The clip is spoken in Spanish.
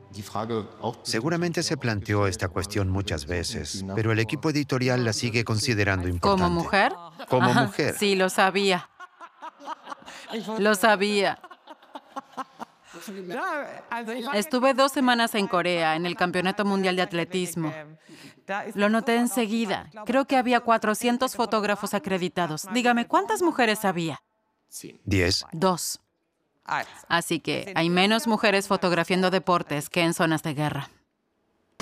Seguramente se planteó esta cuestión muchas veces, pero el equipo editorial la sigue considerando importante. ¿Como mujer? Como Ajá, mujer. sí, lo sabía. Lo sabía. Estuve 2 semanas en Corea, en el Campeonato Mundial de Atletismo. Lo noté enseguida. Creo que había 400 fotógrafos acreditados. Dígame, ¿cuántas mujeres había? 10. 2. Así que hay menos mujeres fotografiando deportes que en zonas de guerra.